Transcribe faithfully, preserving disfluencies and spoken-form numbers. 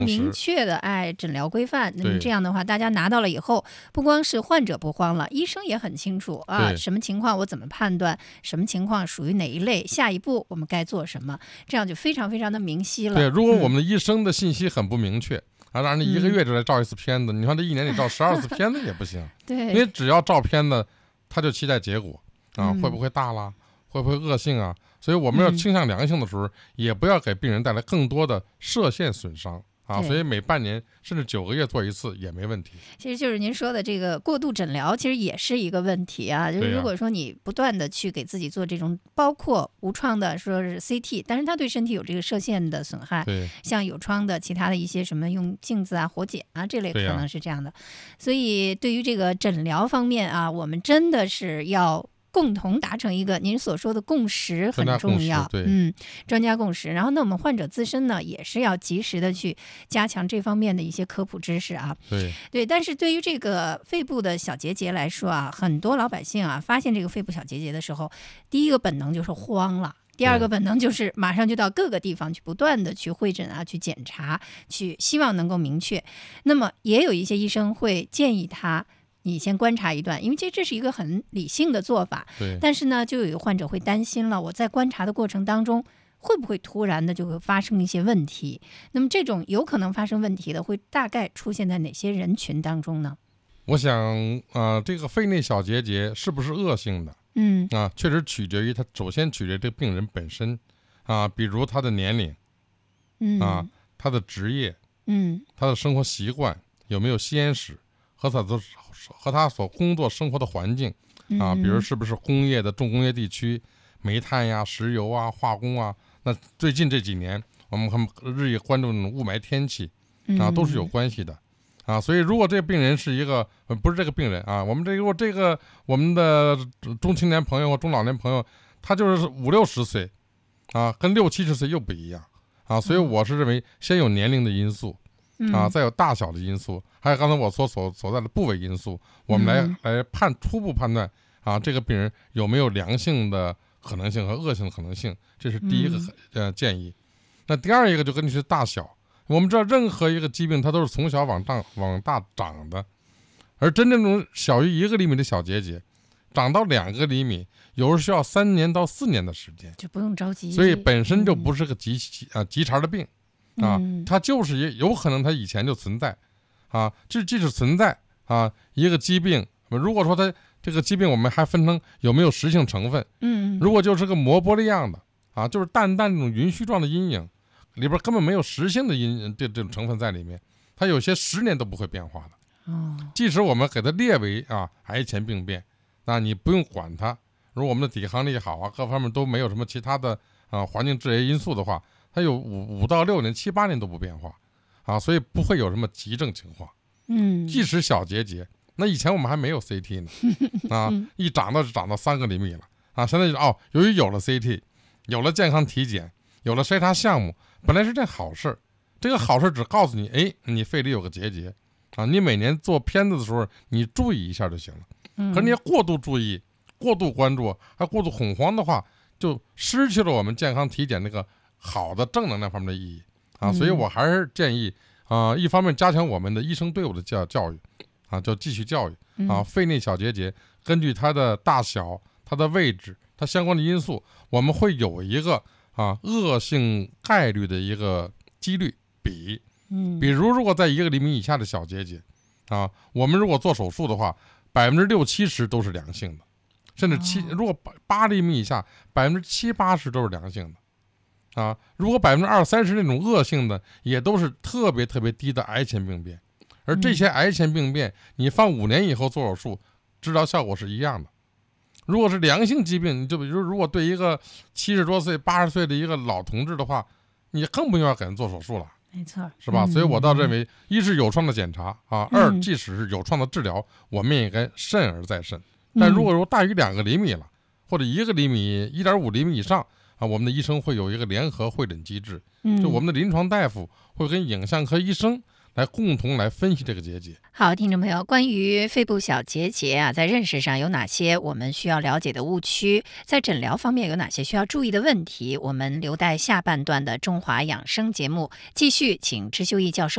明确的哎诊疗规范，那么这样的话，大家拿到了以后，不光是患者不慌了，医生也很清楚啊，什么情况我怎么判断，什么情况属于哪一类，下一步我们该做什么，这样就非常非常的明晰了。 对，如果我们的医生的信息很不明确、嗯、啊，让人一个月就来照一次片子，嗯、你说这一年得照十二次片子也不行。 对， 因为只要照片子，他就期待结果啊，嗯、会不会大了，会不会恶性啊？所以我们要倾向良性的时候，嗯、也不要给病人带来更多的射线损伤。啊，所以每半年甚至九个月做一次也没问题。 其实就是您说的这个过度诊疗，其实也是一个问题啊。就是如果说你不断的去给自己做这种，包括无创的说是 C T， 但是它对身体有这个射线的损害。 对， 像有创的其他的一些什么用镜子啊、活检啊这类可能是这样的。啊、所以对于这个诊疗方面啊，我们真的是要共同达成一个您所说的共识很重要， 对， 嗯，专家共识。然后呢，我们患者自身呢也是要及时的去加强这方面的一些科普知识啊， 对对。但是对于这个肺部的小结节来说啊，很多老百姓啊发现这个肺部小结节的时候，第一个本能就是慌了。第二个本能就是马上就到各个地方去不断的去会诊啊，去检查，去希望能够明确。那么也有一些医生会建议他你先观察一段，因为这这是一个很理性的做法。 对。 但是呢，就有一个患者会担心了，我在观察的过程当中，会不会突然的就会发生一些问题？那么这种有可能发生问题的，会大概出现在哪些人群当中呢？ 我想，呃，这个肺内小结节是不是恶性的？ 嗯啊，确实取决于他，首先取决于这个病人本身啊，比如他的年龄， 嗯啊，他的职业， 嗯， 他的生活习惯有没有吸烟史。和他的和他所工作生活的环境啊，比如是不是工业的重工业地区，煤炭呀、石油啊、化工啊，那最近这几年我们很日益关注雾霾天气啊，都是有关系的啊。所以如果这个病人是一个不是这个病人啊，我们这个这个我们的中青年朋友或中老年朋友，他就是五六十岁啊，跟六七十岁又不一样啊。所以我是认为先有年龄的因素。啊，再有大小的因素，还有刚才我所所所在的部位因素，我们来、嗯、来判初步判断啊，这个病人有没有良性的可能性和恶性的可能性，这是第一个、嗯、呃建议。那第二一个就根据是大小，我们知道任何一个疾病它都是从小往大往大长的，而真正这种小于一个厘米的小结节，长到两个厘米，有时候需要三年到四年的时间， 就不用着急。 所以本身就不是个急啊急茬的病。啊，它就是也有可能它以前就存在，啊，这即使存在啊一个疾病，如果说它这个疾病我们还分成有没有实性成分， 嗯， 如果就是个膜玻璃样的啊，就是淡淡这种云絮状的阴影，里边根本没有实性的阴这这种成分在里面，它有些十年都不会变化的， 哦， 即使我们给它列为啊癌前病变，那你不用管它，如果我们的抵抗力好啊，各方面都没有什么其他的啊环境致癌因素的话。它有五五到六年、七八年都不变化，啊，所以不会有什么急症情况。 嗯， 即使小结节，那以前我们还没有 C T 呢，啊，一长到就长到三个厘米了，啊，现在就哦，由于有了 C T， 有了健康体检，有了筛查项目，本来是件好事，这个好事只告诉你，哎，你肺里有个结节，啊，你每年做片子的时候你注意一下就行了。可是你过度注意、过度关注，还过度恐慌的话，就失去了我们健康体检那个。好的正能量方面的意义啊，所以我还是建议啊、呃，一方面加强我们的医生队伍的教教育啊，叫继续教育啊。肺内小结节根据它的大小、它的位置、它相关的因素，我们会有一个啊恶性概率的一个几率比。 嗯， 比如如果在一个厘米以下的小结节啊，我们如果做手术的话，百分之六七十都是良性的，甚至七、哦、如果八厘米以下，百分之七八十都是良性的。啊，如果百分之二三十那种恶性的，也都是特别特别低的癌前病变，而这些癌前病变，你放五年以后做手术，治疗效果是一样的。如果是良性疾病，你就比如如果对一个七十多岁、八十岁的一个老同志的话，你更不用要给人做手术了， 没错， 是吧？ 嗯、 所以我倒认为，一是有创的检查啊，二即使是有创的治疗，我们也应该慎而再慎。但如果说大于两个厘米了，或者一个厘米、一点五厘米以上。啊，我们的医生会有一个联合会诊机制，就我们的临床大夫会跟影像科医生来共同来分析这个结节。 好，听众朋友，关于肺部小结节啊，在认识上有哪些我们需要了解的误区？在诊疗方面有哪些需要注意的问题？我们留待下半段的中华养生节目继续，请支修义教授